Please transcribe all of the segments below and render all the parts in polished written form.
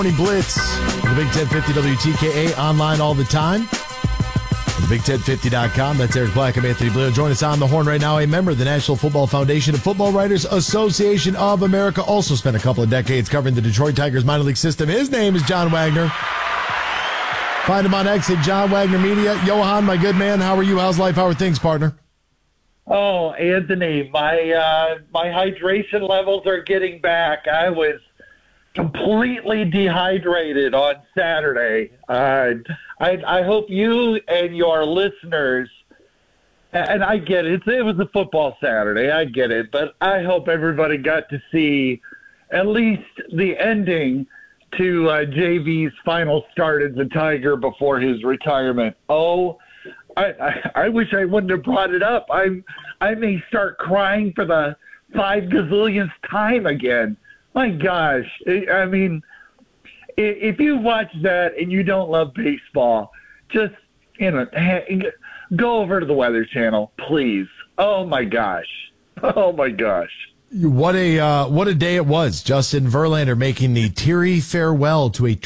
Morning Blitz, the Big 1050 WTKA, online all the time. Big1050.com. That's Eric Black. I'm Anthony Blair. Join us on the horn right now. A member of the National Football Foundation and Football Writers Association of America. Also spent a couple of decades covering the Detroit Tigers minor league system. His name is John Wagner. Find him on X at John Wagner Media. Johan, my good man, how are you? How's life? How are things, partner? Oh, Anthony, my hydration levels are getting back. I was completely dehydrated on Saturday. I hope you and your listeners, and I get it, it was a football Saturday, I get it, but I hope everybody got to see at least the ending to JV's final start as a Tiger before his retirement. Oh, I wish I wouldn't have brought it up. I may start crying for the 5 gazillionth time again. My gosh. I mean, if you watch that and you don't love baseball, just, go over to the Weather Channel, please. Oh, my gosh. Oh, my gosh. What a day it was. Justin Verlander making the teary farewell to a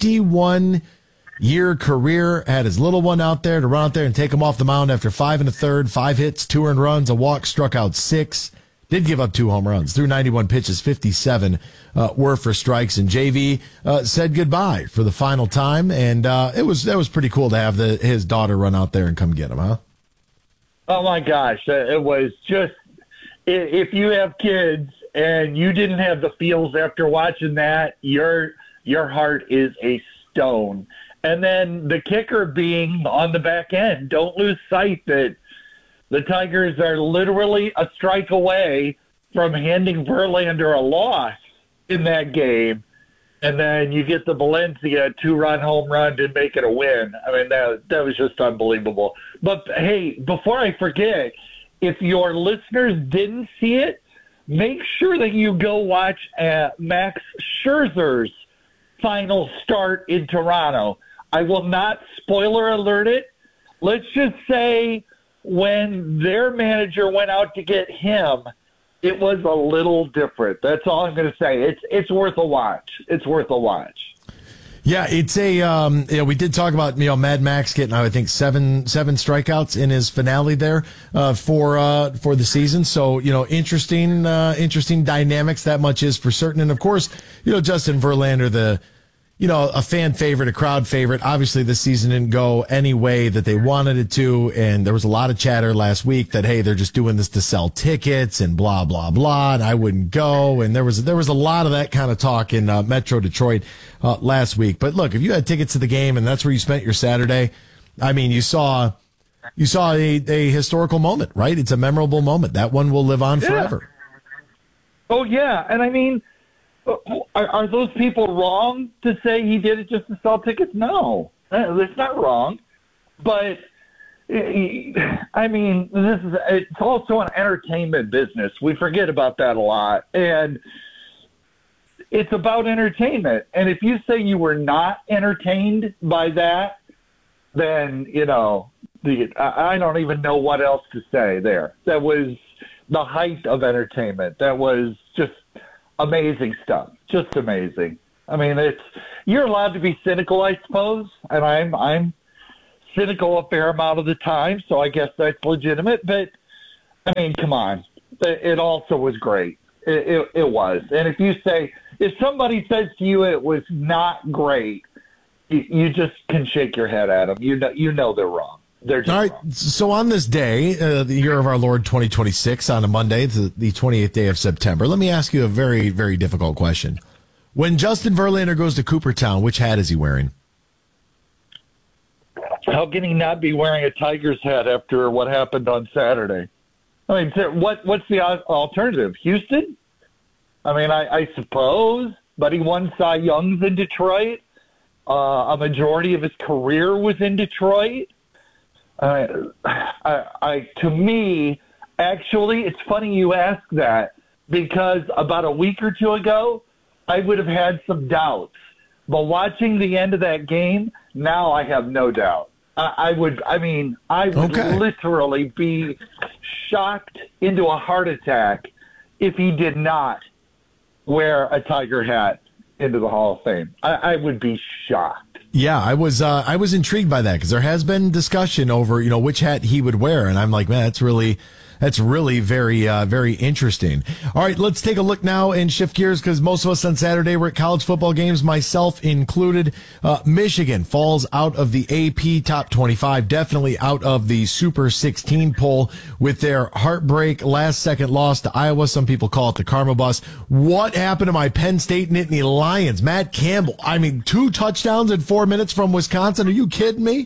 21-year career. Had his little one out there to run out there and take him off the mound after 5 1/3, 5 hits, 2 earned runs, a walk, struck out 6. Did give up 2 home runs. Threw 91 pitches, 57 were for strikes. And JV said goodbye for the final time. And that was pretty cool to have his daughter run out there and come get him, huh? Oh, my gosh. It was just, if you have kids and you didn't have the feels after watching that, your heart is a stone. And then the kicker being on the back end, don't lose sight that the Tigers are literally a strike away from handing Verlander a loss in that game. And then you get the Valencia 2-run home run to make it a win. I mean, that was just unbelievable. But, hey, before I forget, if your listeners didn't see it, make sure that you go watch Max Scherzer's final start in Toronto. I will not spoiler alert it. Let's just say when their manager went out to get him, it was a little different. That's all I'm going to say. It's worth a watch. It's worth a watch. Yeah, it's we did talk about, Mad Max getting, I think, seven strikeouts in his finale there, for the season. So, interesting dynamics. That much is for certain. And of course, Justin Verlander, a fan favorite, a crowd favorite. Obviously, this season didn't go any way that they wanted it to, and there was a lot of chatter last week that, hey, they're just doing this to sell tickets and blah, blah, blah, and I wouldn't go. And there was a lot of that kind of talk in Metro Detroit last week. But look, if you had tickets to the game and that's where you spent your Saturday, I mean, you saw a historical moment, right? It's a memorable moment. That one will live on forever. Oh, yeah, and I mean, are those people wrong to say he did it just to sell tickets? No, it's not wrong. But, I mean, it's also an entertainment business. We forget about that a lot. And it's about entertainment. And if you say you were not entertained by that, then, I don't even know what else to say there. That was the height of entertainment. That was just amazing stuff. Just amazing. I mean, you're allowed to be cynical, I suppose, and I'm cynical a fair amount of the time, so I guess that's legitimate. But I mean, come on, it also was great. It was. And if somebody says to you it was not great, you just can shake your head at them. You know they're wrong. All right. Wrong. So on this day, the year of our Lord 2026, on a Monday, the 28th day of September, let me ask you a very, very difficult question. When Justin Verlander goes to Cooperstown, which hat is he wearing? How can he not be wearing a Tigers hat after what happened on Saturday? I mean, what's the alternative? Houston? I mean, I suppose, but he won Cy Youngs in Detroit. A majority of his career was in Detroit. To me, actually, it's funny you ask that, because about a week or two ago, I would have had some doubts. But watching the end of that game, now I have no doubt. I would literally be shocked into a heart attack if he did not wear a Tiger hat into the Hall of Fame. I would be shocked. Yeah, I was intrigued by that because there has been discussion over, which hat he would wear. And I'm like, man, that's really very, very interesting. All right, let's take a look now and shift gears because most of us on Saturday were at college football games, myself included. Michigan falls out of the AP top 25, definitely out of the Super 16 poll with their heartbreak last second loss to Iowa. Some people call it the karma bus. What happened to my Penn State Nittany Lions? Matt Campbell, 2 touchdowns in 4 minutes from Wisconsin. Are you kidding me?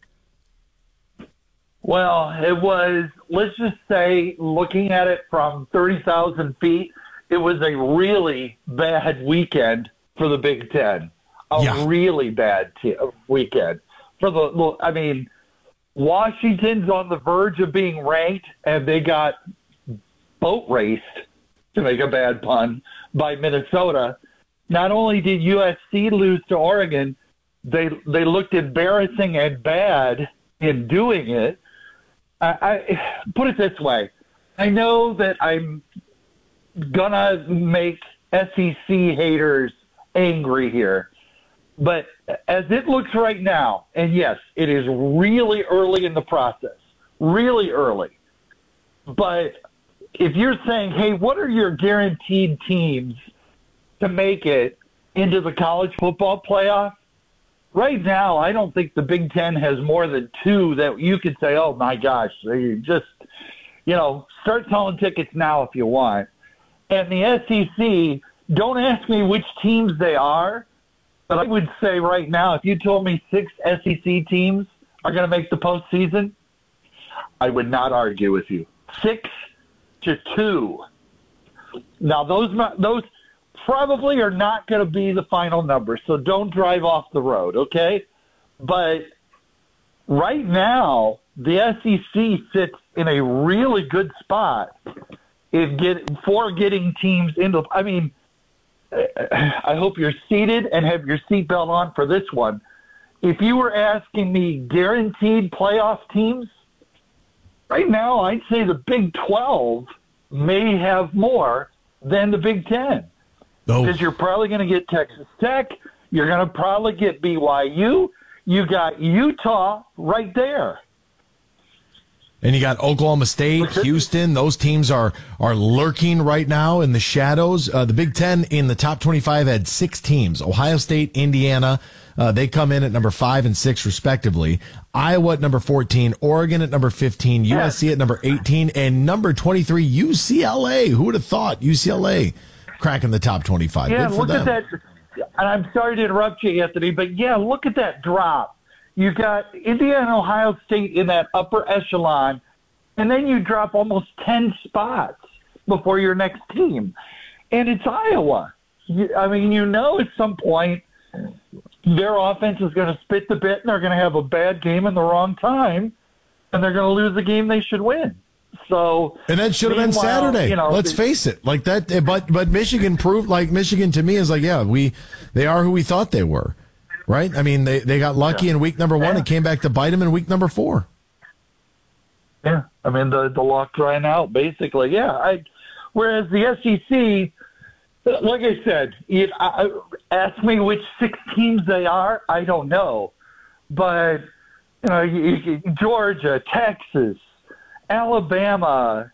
Well, it was, let's just say, looking at it from 30,000 feet, it was a really bad weekend for the Big Ten. Really bad weekend. Washington's on the verge of being ranked, and they got boat raced, to make a bad pun, by Minnesota. Not only did USC lose to Oregon, they looked embarrassing and bad in doing it. I put it this way. I know that I'm going to make SEC haters angry here. But as it looks right now, and yes, it is really early in the process, really early. But if you're saying, hey, what are your guaranteed teams to make it into the college football playoff? Right now, I don't think the Big Ten has more than 2 that you could say, oh, my gosh, you just, start selling tickets now if you want. And the SEC, don't ask me which teams they are, but I would say right now, if you told me 6 SEC teams are going to make the postseason, I would not argue with you. 6-2. Now, those probably are not going to be the final number, so don't drive off the road, okay? But right now, the SEC sits in a really good spot for getting teams into. I hope you're seated and have your seatbelt on for this one. If you were asking me guaranteed playoff teams, right now I'd say the Big 12 may have more than the Big 10. Because you're probably going to get Texas Tech. You're going to probably get BYU. You got Utah right there. And you got Oklahoma State, Houston. Those teams are lurking right now in the shadows. The Big Ten in the top 25 had 6 teams. Ohio State, Indiana, they come in at number 5 and 6 respectively. Iowa at number 14, Oregon at number 15, USC at number 18, and number 23, UCLA. Who would have thought UCLA cracking the top 25? Yeah, good for them. At that. And I'm sorry to interrupt you, Anthony, but yeah, look at that drop. You got Indiana and Ohio State in that upper echelon, and then you drop almost 10 spots before your next team. And it's Iowa. At some point their offense is going to spit the bit and they're going to have a bad game in the wrong time, and they're going to lose the game they should win. So, and that should have been Saturday. Let's face it, like that. But Michigan proved, Michigan to me is they are who we thought they were, right? They got lucky in week number 1 and came back to bite them in week number 4. Yeah, the luck's ran out basically. Yeah, whereas the SEC, like I said, ask me which 6 teams they are. I don't know, but Georgia, Texas, Alabama,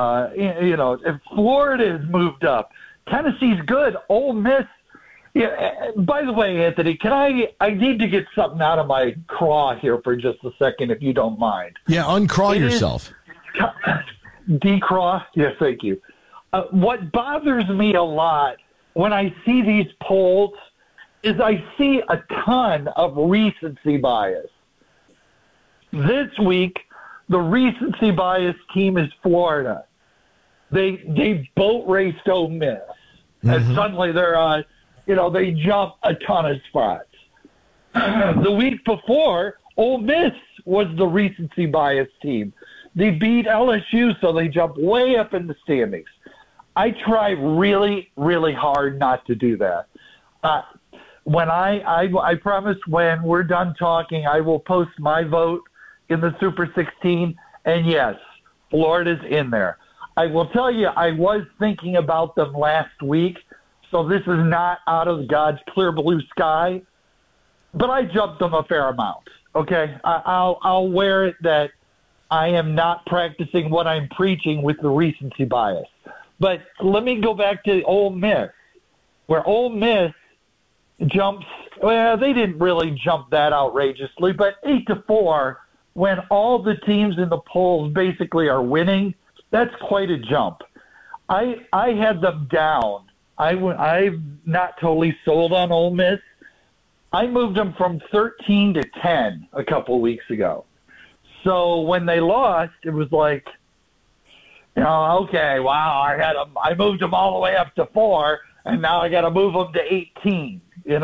Florida has moved up. Tennessee's good. Ole Miss. Yeah. By the way, Anthony, I need to get something out of my craw here for just a second, if you don't mind. Yeah, uncraw yourself. Decraw? Yes, thank you. What bothers me a lot when I see these polls is I see a ton of recency bias. This week, the recency bias team is Florida. They boat raced Ole Miss, and suddenly they're they jump a ton of spots. The week before, Ole Miss was the recency bias team. They beat LSU, so they jump way up in the standings. I try really, really hard not to do that. When I promise when we're done talking, I will post my vote in the Super 16, and yes, Florida's in there. I will tell you, I was thinking about them last week, so this is not out of God's clear blue sky. But I jumped them a fair amount. Okay, I'll wear it that I am not practicing what I'm preaching with the recency bias. But let me go back to Ole Miss, where Ole Miss jumps. Well, they didn't really jump that outrageously, but 8-4 when all the teams in the polls basically are winning. That's quite a jump. I had them down. I'm not totally sold on Ole Miss. I moved them from 13 to 10 a couple weeks ago. So when they lost, it was like, okay, wow, I moved them all the way up to 4, and now I got to move them to 18.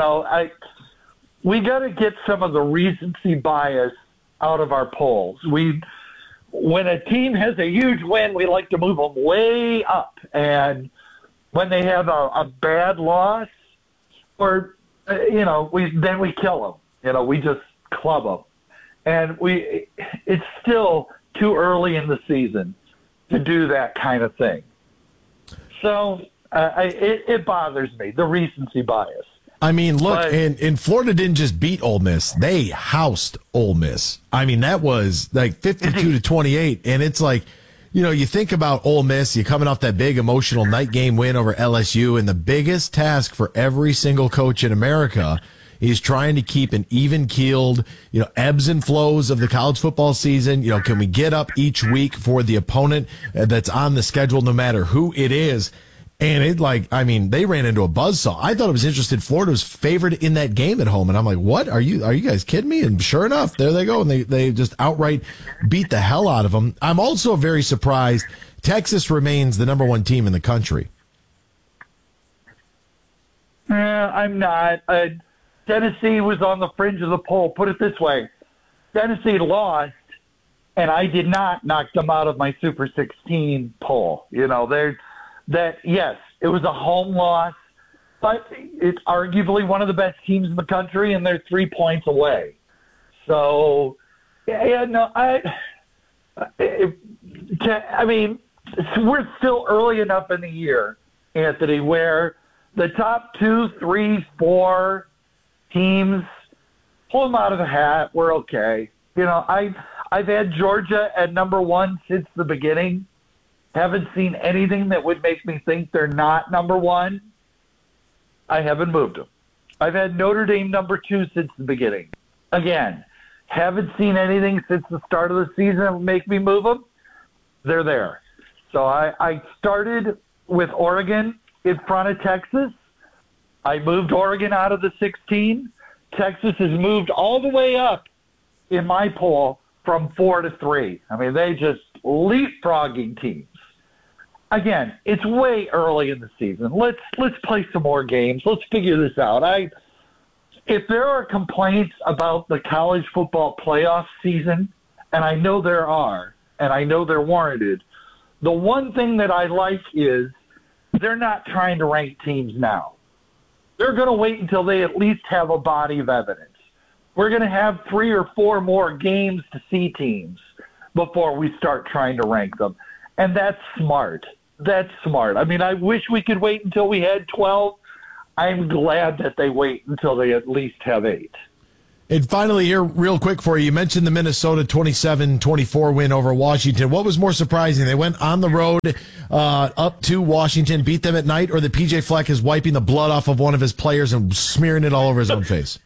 We got to get some of the recency bias out of our polls. When a team has a huge win, we like to move them way up, and when they have a bad loss, or we kill them. We just club them. And it's still too early in the season to do that kind of thing. So it bothers me, the recency bias. I mean, look, and Florida didn't just beat Ole Miss. They housed Ole Miss. I mean, that was like 52-28. And it's like, you think about Ole Miss, you're coming off that big emotional night game win over LSU, and the biggest task for every single coach in America is trying to keep an even-keeled, ebbs and flows of the college football season. Can we get up each week for the opponent that's on the schedule, no matter who it is? And they ran into a buzzsaw. I thought it was interesting. Florida was favored in that game at home. And I'm like, what? Are you guys kidding me? And sure enough, there they go. And they just outright beat the hell out of them. I'm also very surprised Texas remains the number 1 team in the country. I'm not. Tennessee was on the fringe of the poll. Put it this way. Tennessee lost, and I did not knock them out of my Super 16 poll. Yes, it was a home loss, but it's arguably one of the best teams in the country, and they're 3 points away. So, we're still early enough in the year, Anthony, where the top 2, 3, 4 teams, pull them out of the hat, we're okay. I've had Georgia at number 1 since the beginning. Haven't seen anything that would make me think they're not number 1. I haven't moved them. I've had Notre Dame number 2 since the beginning. Again, haven't seen anything since the start of the season that would make me move them. They're there. So I started with Oregon in front of Texas. I moved Oregon out of the 16. Texas has moved all the way up in my poll from 4 to 3. They just leapfrogging teams. Again, it's way early in the season. Let's play some more games. Let's figure this out. If there are complaints about the college football playoff season, and I know there are, and I know they're warranted, the one thing that I like is they're not trying to rank teams now. They're going to wait until they at least have a body of evidence. We're going to have 3 or 4 more games to see teams before we start trying to rank them. And that's smart. That's smart. I wish we could wait until we had 12. I'm glad that they wait until they at least have 8. And finally here, real quick for you, you mentioned the Minnesota 27-24 win over Washington. What was more surprising? They went on the road up to Washington, beat them at night, or that PJ Fleck is wiping the blood off of one of his players and smearing it all over his own face?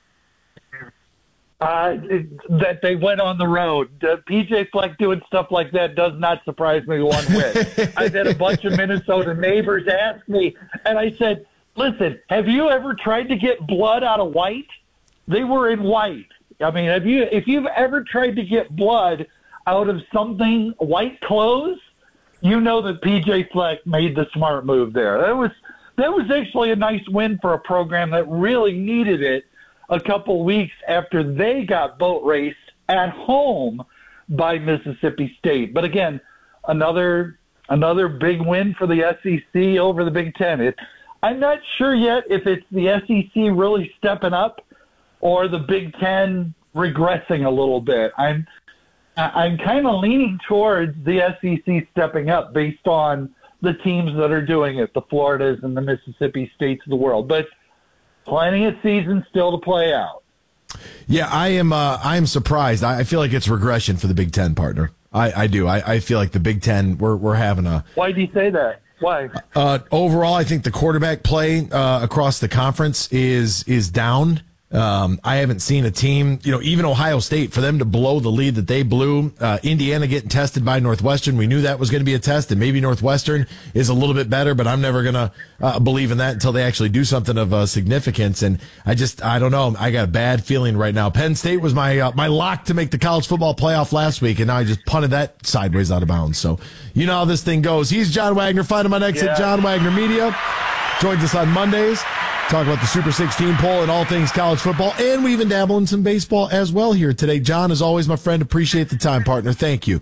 That they went on the road. PJ Fleck doing stuff like that does not surprise me one whit. I've had a bunch of Minnesota neighbors ask me, and I said, listen, have you ever tried to get blood out of white? They were in white. If you've ever tried to get blood out of something, white clothes, you know that PJ Fleck made the smart move there. That was actually a nice win for a program that really needed it a couple weeks after they got boat raced at home by Mississippi State. But again, another big win for the SEC over the Big Ten. I'm not sure yet if it's the SEC really stepping up or the Big Ten regressing a little bit. I'm kind of leaning towards the SEC stepping up based on the teams that are doing it, the Floridas and the Mississippi States of the world. But plenty of season still to play out. Yeah, I am surprised. I feel like it's regression for the Big Ten, partner. I do. I feel like the Big Ten, we're having a... Why do you say that? Why? Overall, I think the quarterback play across the conference is down. I haven't seen a team, even Ohio State, for them to blow the lead that they blew. Indiana getting tested by Northwestern. We knew that was going to be a test, and maybe Northwestern is a little bit better, but I'm never going to believe in that until they actually do something of significance. And I don't know. I got a bad feeling right now. Penn State was my lock to make the college football playoff last week, and now I just punted that sideways out of bounds. So you know how this thing goes. He's John Wagner. Find him on X at John Wagner Media. Joins us on Mondays. Talk about the Super 16 poll and all things college football, and we even dabble in some baseball as well here today. John, as always, my friend, appreciate the time, partner. Thank you.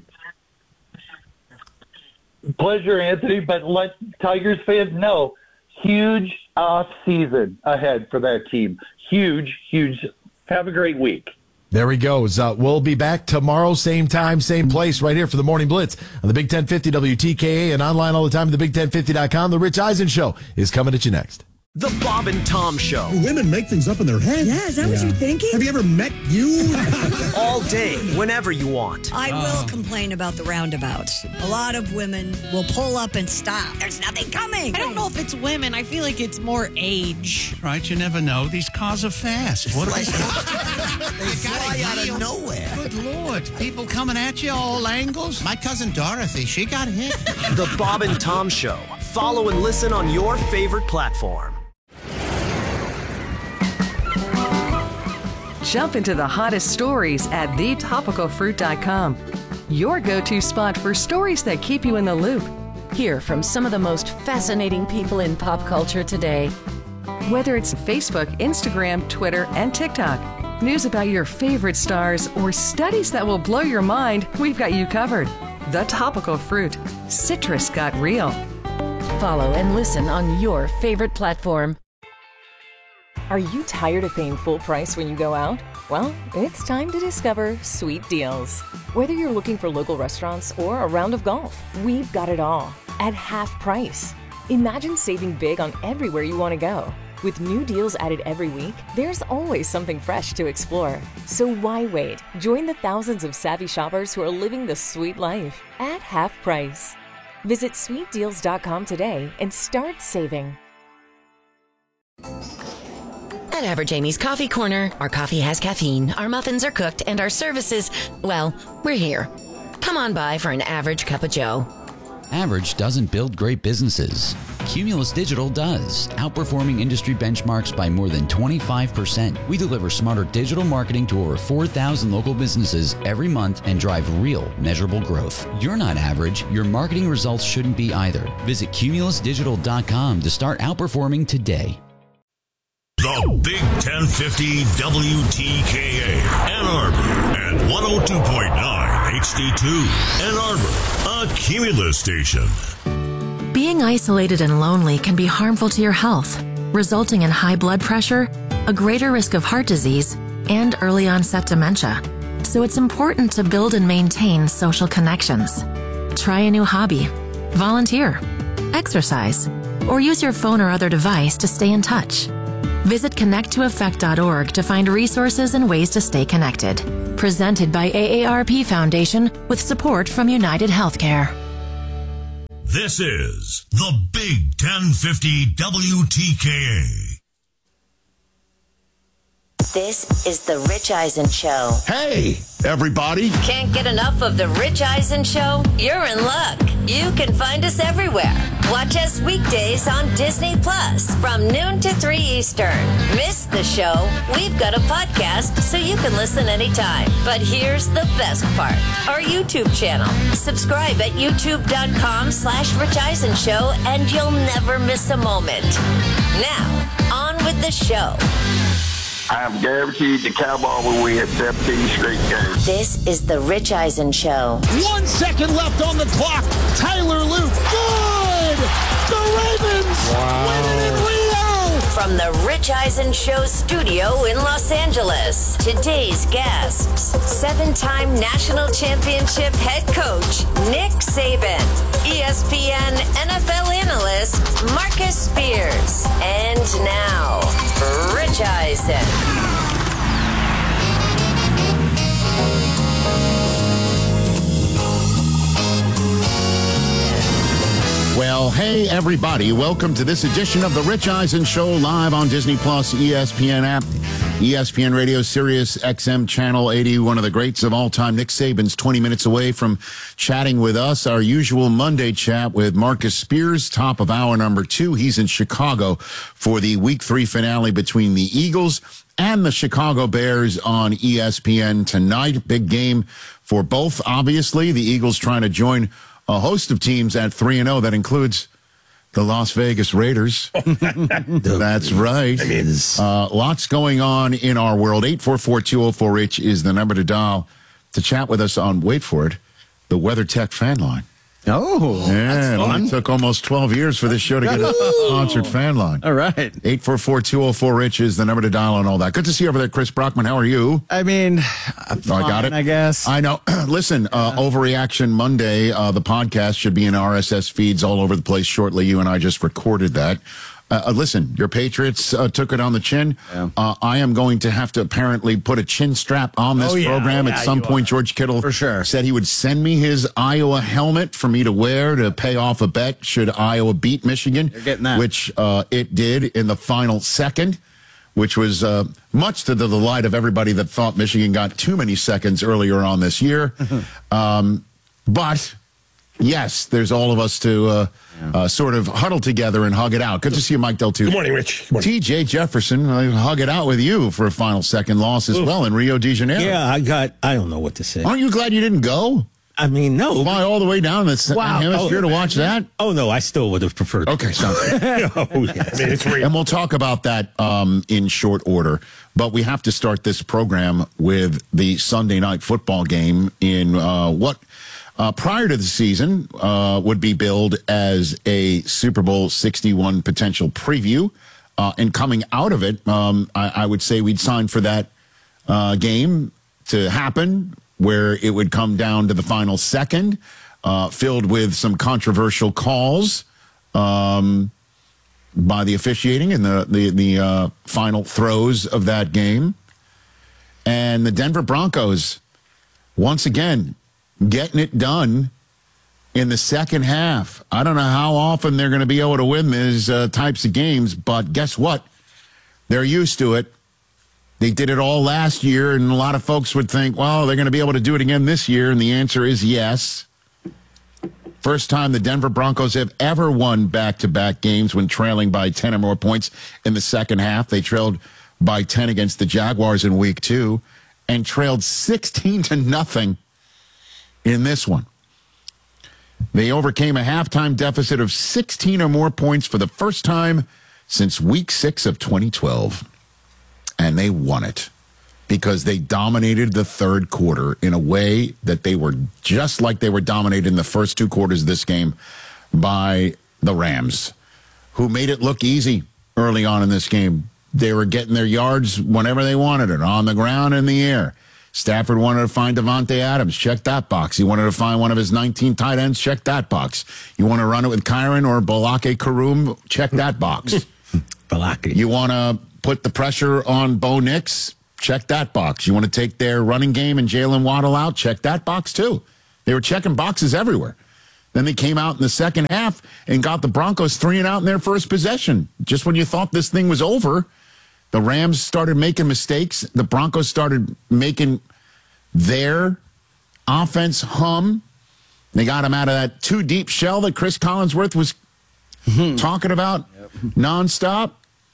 Pleasure, Anthony, but let Tigers fans know, huge off season ahead for that team. Huge. Have a great week. There he goes. We'll be back tomorrow, same time, same place, right here for the Morning Blitz on the Big 1050 WTKA and online all the time at the Big1050.com. The Rich Eisen Show is coming at you next. The Bob and Tom Show. Women make things up in their head. Yeah, is that what you're thinking? Have you ever met you? All day, whenever you want. I will complain about the roundabouts. A lot of women will pull up and stop. There's nothing coming. I don't know if it's women. I feel like it's more age. Right, you never know. These cars are fast. What are They fly out of nowhere. Good Lord. People coming at you all angles. My cousin Dorothy, she got hit. The Bob and Tom Show. Follow and listen on your favorite platform. Jump into the hottest stories at thetopicalfruit.com. Your go-to spot for stories that keep you in the loop. Hear from some of the most fascinating people in pop culture today. Whether it's Facebook, Instagram, Twitter, and TikTok, news about your favorite stars, or studies that will blow your mind, we've got you covered. The Topical Fruit. Citrus got real. Follow and listen on your favorite platform. Are you tired of paying full price when you go out? Well, it's time to discover Sweet Deals. Whether you're looking for local restaurants or a round of golf, we've got it all at half price. Imagine saving big on everywhere you want to go. With new deals added every week, there's always something fresh to explore. So why wait? Join the thousands of savvy shoppers who are living the sweet life at half price. Visit sweetdeals.com today and start saving. At Average Amy's Coffee Corner, our coffee has caffeine, our muffins are cooked, and our services, well, we're here. Come on by for an average cup of joe. Average doesn't build great businesses. Cumulus Digital does, outperforming industry benchmarks by more than 25%. We deliver smarter digital marketing to over 4,000 local businesses every month and drive real, measurable growth. You're not average. Your marketing results shouldn't be either. Visit cumulusdigital.com to start outperforming today. The Big 1050 WTKA, Ann Arbor, and 102.9 HD2, Ann Arbor, a Cumulus station. Being isolated and lonely can be harmful to your health, resulting in high blood pressure, a greater risk of heart disease, and early onset dementia. So it's important to build and maintain social connections. Try a new hobby, volunteer, exercise, or use your phone or other device to stay in touch. Visit connecttoeffect.org to find resources and ways to stay connected. Presented by AARP Foundation with support from United Healthcare. This is the Big 1050 WTKA. This is the Rich Eisen Show. Hey, everybody. Can't get enough of the Rich Eisen Show? You're in luck. You can find us everywhere. Watch us weekdays on Disney Plus from noon to 3 Eastern. Miss the show? We've got a podcast so you can listen anytime. But here's the best part. Our YouTube channel. Subscribe at youtube.com/Rich Eisen Show and you'll never miss a moment. Now, on with the show. I am guaranteed the Cowboys will win 17 straight games. This is the Rich Eisen Show. 1 second left on the clock. Tyler Luke. Good! The Ravens win it in Rio from the Rich Eisen Show studio in Los Angeles, today's guests, 7-time national championship head coach Nick Saban, ESPN NFL analyst Marcus Spears, and now, Rich Eisen. Well, hey, everybody. Welcome to this edition of The Rich Eisen Show, live on Disney Plus, ESPN app, ESPN Radio, Sirius XM Channel 80. One of the greats of all time, Nick Saban's 20 minutes away from chatting with us. Our usual Monday chat with Marcus Spears, top of hour number 2. He's in Chicago for the Week 3 finale between the Eagles and the Chicago Bears on ESPN tonight. Big game for both, obviously. The Eagles trying to join a host of teams at 3-0. That includes the Las Vegas Raiders. That's right. Lots going on in our world. 844-204-RICH is the number to dial to chat with us on, wait for it, the WeatherTech fan line. Oh, yeah, that's it fun. only took almost 12 years for this show to get a sponsored fan line. All right. 844-204-RICH is the number to dial and all that. Good to see you over there, Chris Brockman. How are you? I mean, I got it. I guess. I know. Listen, Overreaction Monday, the podcast should be in RSS feeds all over the place shortly. You and I just recorded that. Listen, your Patriots took it on the chin. Yeah. I am going to have to apparently put a chin strap on this program. At some point, George Kittle for sure said he would send me his Iowa helmet for me to wear to pay off a bet should Iowa beat Michigan. You're getting that. Which it did in the final second, which was much to the delight of everybody that thought Michigan got too many seconds earlier on this year. But yes, there's all of us to sort of huddle together and hug it out. Good to see you, Mike Del Tufo. Good morning, Rich. Good morning. T.J. Jefferson, hug it out with you for a final second loss as well in Rio de Janeiro. Yeah, I don't know what to say. Aren't you glad you didn't go? I mean, no. Fly all the way down the hemisphere to watch that? Oh, no, I still would have preferred. Okay, sounds good. It's real. And we'll talk about that in short order. But we have to start this program with the Sunday night football game in what prior to the season would be billed as a Super Bowl 61 potential preview. And coming out of it, I would say we'd sign for that game to happen, where it would come down to the final second, filled with some controversial calls by the officiating in the final throes of that game. And the Denver Broncos, once again, getting it done in the second half. I don't know how often they're going to be able to win these types of games, but guess what? They're used to it. They did it all last year, and a lot of folks would think, well, they're going to be able to do it again this year, and the answer is yes. First time the Denver Broncos have ever won back-to-back games when trailing by 10 or more points in the second half. They trailed by 10 against the Jaguars in week 2 and trailed 16-0 in this one. They overcame a halftime deficit of 16 or more points for the first time since week 6 of 2012. And they won it because they dominated the third quarter in a way that they were just like they were dominated in the first 2 quarters of this game by the Rams, who made it look easy early on in this game. They were getting their yards whenever they wanted it, on the ground, in the air. Stafford wanted to find Devontae Adams. Check that box. He wanted to find one of his 19 tight ends. Check that box. You want to run it with Kyron or Balake Karoom? Check that box. Balake. You want to put the pressure on Bo Nix? Check that box. You want to take their running game and Jalen Waddle out? Check that box, too. They were checking boxes everywhere. Then they came out in the second half and got the Broncos 3-and-out in their first possession. Just when you thought this thing was over, the Rams started making mistakes. The Broncos started making their offense hum. They got him out of that too-deep shell that Chris Collinsworth was talking about nonstop.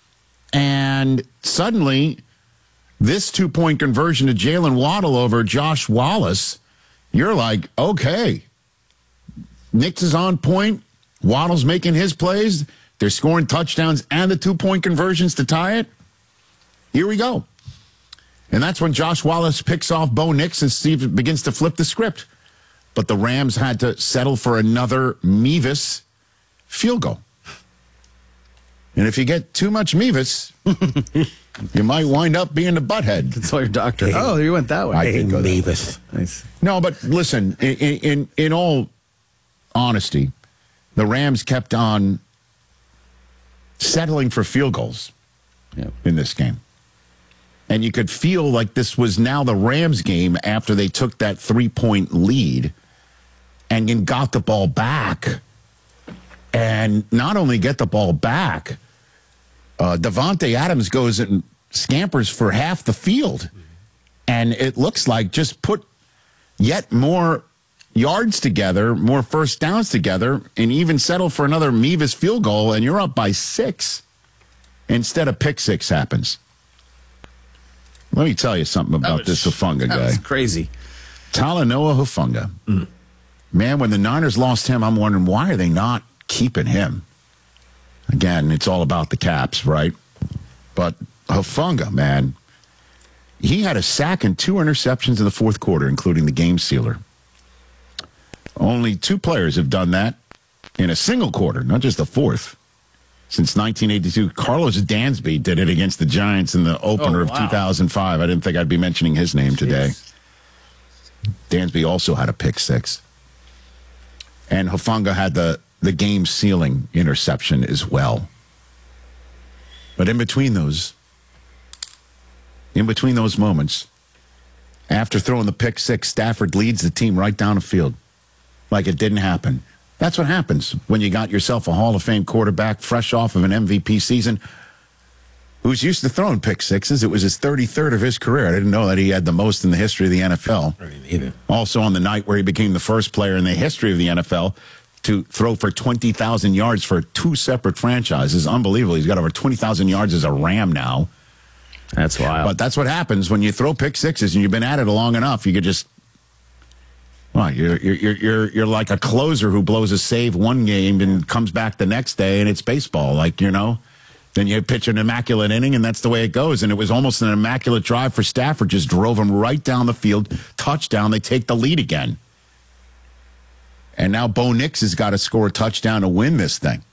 And suddenly, this 2-point conversion to Jalen Waddle over Josh Wallace, you're like, okay, Nix is on point. Waddle's making his plays. They're scoring touchdowns and the 2-point conversions to tie it. Here we go. And that's when Josh Wallace picks off Bo Nix and Steve begins to flip the script. But the Rams had to settle for another Mevis field goal. And if you get too much Mevis, you might wind up being the butthead. That's all your doctor. Oh, you went that way. I did go Mevis. Nice. No, but listen, in all honesty, the Rams kept on settling for field goals in this game. And you could feel like this was now the Rams game after they took that 3-point lead and then got the ball back. And not only get the ball back, Davante Adams goes and scampers for half the field. And it looks like just put yet more yards together, more first downs together, and even settle for another Mevis field goal, and you're up by 6. Instead of pick 6 happens. Let me tell you something about this Hufanga guy. That's crazy. Talanoa Hufanga. Man, when the Niners lost him, I'm wondering, why are they not keeping him? Again, it's all about the caps, right? But Hufanga, man, he had a sack and 2 interceptions in the fourth quarter, including the game sealer. Only 2 players have done that in a single quarter, not just the fourth. Since 1982, Carlos Dansby did it against the Giants in the opener of 2005. I didn't think I'd be mentioning his name today. Dansby also had a pick 6. And Hufanga had the game-sealing interception as well. But in between those moments, after throwing the pick 6, Stafford leads the team right down the field like it didn't happen. That's what happens when you got yourself a Hall of Fame quarterback fresh off of an MVP season who's used to throwing pick 6s. It was his 33rd of his career. I didn't know that he had the most in the history of the NFL. Also on the night where he became the first player in the history of the NFL to throw for 20,000 yards for 2 separate franchises. Unbelievable. He's got over 20,000 yards as a Ram now. That's wild. But that's what happens when you throw pick 6s and you've been at it long enough. You could just... Well, you're like a closer who blows a save one game and comes back the next day, and it's baseball. Then you pitch an immaculate inning, and that's the way it goes. And it was almost an immaculate drive for Stafford. Just drove him right down the field, touchdown. They take the lead again. And now Bo Nix has got to score a touchdown to win this thing.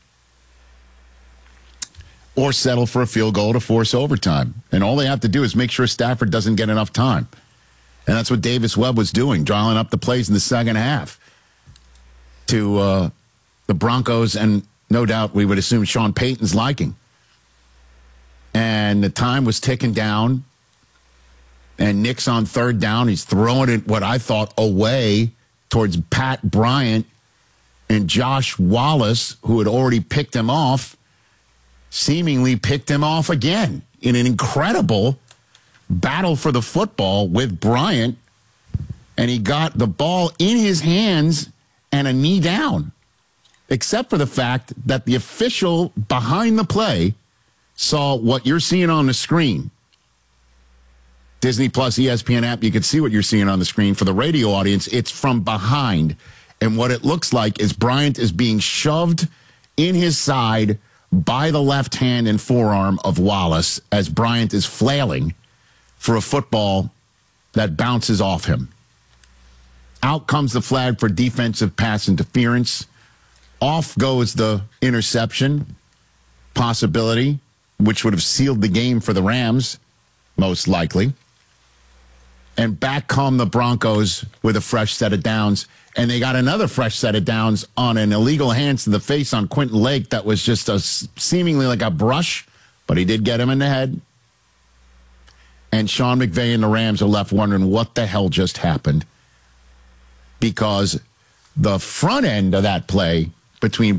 Or settle for a field goal to force overtime. And all they have to do is make sure Stafford doesn't get enough time. And that's what Davis Webb was doing, drawing up the plays in the second half to the Broncos and no doubt we would assume Sean Payton's liking. And the time was ticking down. And Nick's on third down. He's throwing it, what I thought, away towards Pat Bryant and Josh Wallace, who had already picked him off, seemingly picked him off again in an incredible battle for the football with Bryant, and he got the ball in his hands and a knee down, except for the fact that the official behind the play saw what you're seeing on the screen. Disney Plus, ESPN app, you can see what you're seeing on the screen. For the radio audience, it's from behind, and what it looks like is Bryant is being shoved in his side by the left hand and forearm of Wallace as Bryant is flailing for a football that bounces off him. Out comes the flag for defensive pass interference. Off goes the interception possibility, which would have sealed the game for the Rams, most likely. And back come the Broncos with a fresh set of downs. And they got another fresh set of downs on an illegal hands to the face on Quentin Lake that was just seemingly like a brush, but he did get him in the head. And Sean McVay and the Rams are left wondering what the hell just happened. Because the front end of that play between